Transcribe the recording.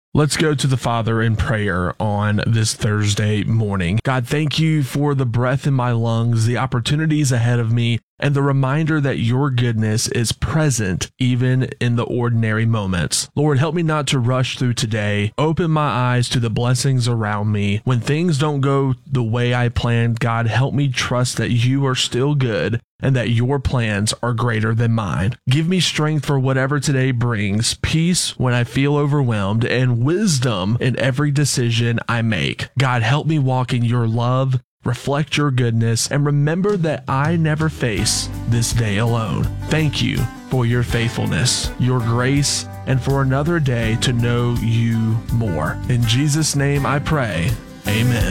Let's go to the Father in prayer on this Thursday morning. God, thank you for the breath in my lungs, the opportunities ahead of me, and the reminder that your goodness is present even in the ordinary moments. Lord, help me not to rush through today. Open my eyes to the blessings around me. When things don't go the way I planned, God, help me trust that you are still good and that your plans are greater than mine. Give me strength for whatever today brings, peace when I feel overwhelmed, and wisdom in every decision I make. God, help me walk in your love, reflect your goodness, and remember that I never face this day alone. Thank you for your faithfulness, your grace, and for another day to know you more. In Jesus' name I pray, amen.